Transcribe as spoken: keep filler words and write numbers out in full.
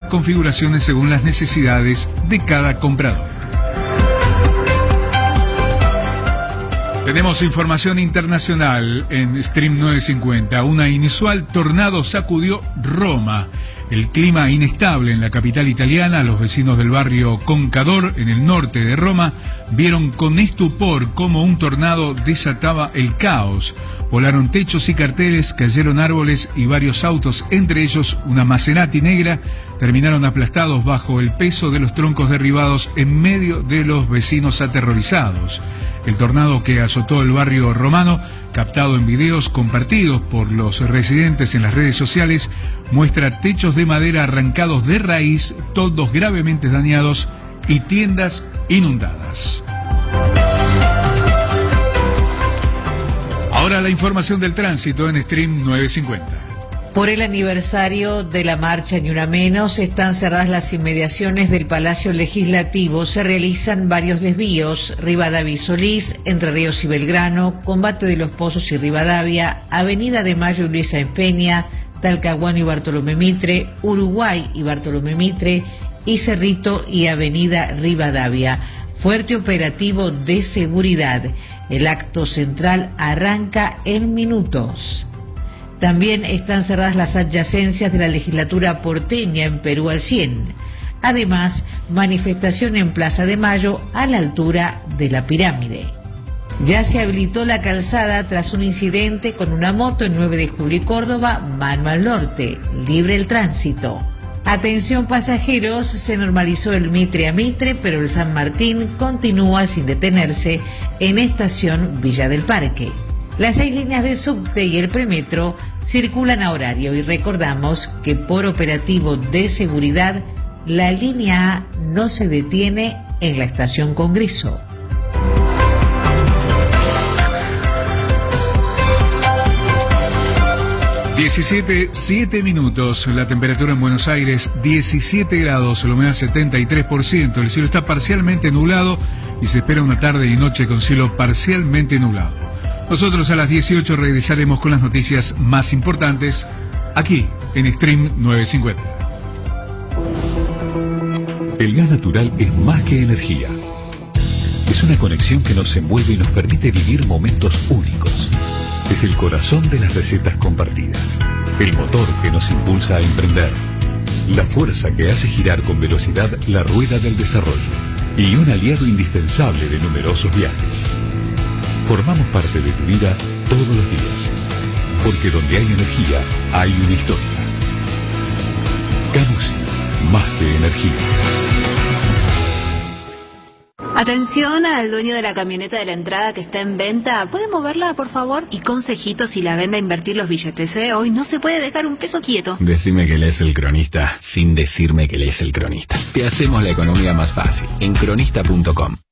configuraciones según las necesidades de cada comprador. Tenemos información internacional en Stream novecientos cincuenta. Una inusual tornado sacudió Roma. El clima inestable en la capital italiana, los vecinos del barrio Concador, en el norte de Roma, vieron con estupor cómo un tornado desataba el caos. Volaron techos y carteles, cayeron árboles y varios autos, entre ellos una Maserati negra, terminaron aplastados bajo el peso de los troncos derribados en medio de los vecinos aterrorizados. El tornado que azotó el barrio romano, captado en videos compartidos por los residentes en las redes sociales, muestra techos de madera arrancados de raíz, todos gravemente dañados y tiendas inundadas. Ahora la información del tránsito en Stream novecientos cincuenta. Por el aniversario de la marcha Ni Una Menos, están cerradas las inmediaciones del Palacio Legislativo. Se realizan varios desvíos: Rivadavia y Solís, Entre Ríos y Belgrano, Combate de los Pozos y Rivadavia, Avenida de Mayo y Luis Sáenz Peña, Talcahuano y Bartolomé Mitre, Uruguay y Bartolomé Mitre, y Cerrito y Avenida Rivadavia. Fuerte operativo de seguridad. El acto central arranca en minutos. También están cerradas las adyacencias de la legislatura porteña en Perú al cien. Además, manifestación en Plaza de Mayo a la altura de la pirámide. Ya se habilitó la calzada tras un incidente con una moto en nueve de julio y Córdoba, mano al norte, libre el tránsito. Atención pasajeros, se normalizó el Mitre a Mitre, pero el San Martín continúa sin detenerse en estación Villa del Parque. Las seis líneas de subte y el premetro circulan a horario y recordamos que por operativo de seguridad la línea A no se detiene en la estación Congreso. diecisiete, siete minutos, la temperatura en Buenos Aires diecisiete grados, la humedad setenta y tres por ciento, el cielo está parcialmente nublado y se espera una tarde y noche con cielo parcialmente nublado. Nosotros a las dieciocho regresaremos con las noticias más importantes aquí en Stream novecientos cincuenta. El gas natural es más que energía. Es una conexión que nos envuelve y nos permite vivir momentos únicos. Es el corazón de las recetas compartidas, el motor que nos impulsa a emprender, la fuerza que hace girar con velocidad la rueda del desarrollo y un aliado indispensable de numerosos viajes. Formamos parte de tu vida todos los días, porque donde hay energía, hay una historia. Camusi, más que energía. Atención al dueño de la camioneta de la entrada que está en venta. ¿Puede moverla, por favor? Y consejito si la vende a invertir los billetes, ¿eh? Hoy no se puede dejar un peso quieto. Decime que lees El Cronista, sin decirme que lees El Cronista. Te hacemos la economía más fácil en cronista punto com.